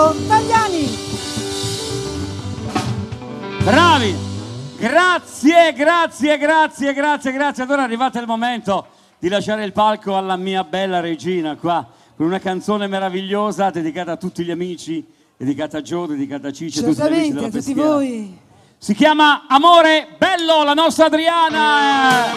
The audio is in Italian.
Matteo Tagliani. Bravi! Grazie. Allora è arrivato il momento di lasciare il palco alla mia bella regina qua, con una canzone meravigliosa dedicata a tutti gli amici, dedicata a Gio, dedicata a Cici, a tutti gli amici della a tutti Peschiera. voi. Si chiama Amore Bello, la nostra Adriana!